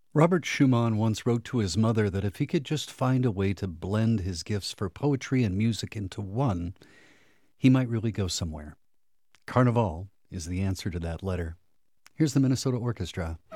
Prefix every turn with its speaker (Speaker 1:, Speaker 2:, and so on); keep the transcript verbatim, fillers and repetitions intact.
Speaker 1: Robert Schumann once wrote to his mother that if he could just find a way to blend his gifts for poetry and music into one, he might really go somewhere. Carnival is the answer to that letter. Here's the Minnesota Orchestra.